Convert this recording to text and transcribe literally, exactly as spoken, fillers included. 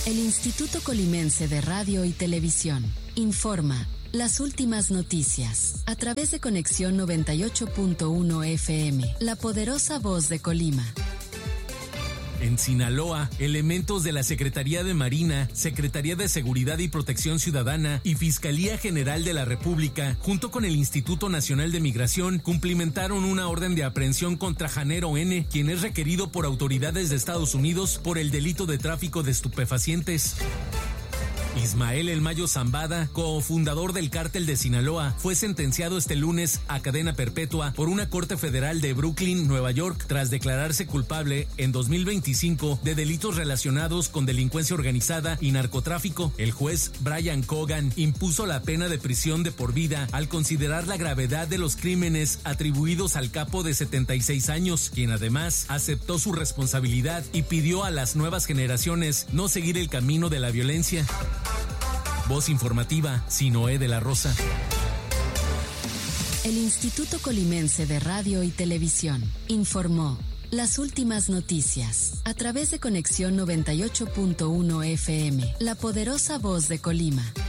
El Instituto Colimense de Radio y Televisión informa las últimas noticias a través de Conexión noventa y ocho punto uno F M, la poderosa voz de Colima. En Sinaloa, elementos de la Secretaría de Marina, Secretaría de Seguridad y Protección Ciudadana y Fiscalía General de la República, junto con el Instituto Nacional de Migración, cumplimentaron una orden de aprehensión contra Janero N., quien es requerido por autoridades de Estados Unidos por el delito de tráfico de estupefacientes. Ismael El Mayo Zambada, cofundador del Cártel de Sinaloa, fue sentenciado este lunes a cadena perpetua por una corte federal de Brooklyn, Nueva York, tras declararse culpable en dos mil veinticinco de delitos relacionados con delincuencia organizada y narcotráfico. El juez Brian Cogan impuso la pena de prisión de por vida al considerar la gravedad de los crímenes atribuidos al capo de setenta y seis años, quien además aceptó su responsabilidad y pidió a las nuevas generaciones no seguir el camino de la violencia. Voz informativa, Sinoé de la Rosa. El Instituto Colimense de Radio y Televisión informó las últimas noticias a través de Conexión noventa y ocho punto uno F M, la poderosa voz de Colima.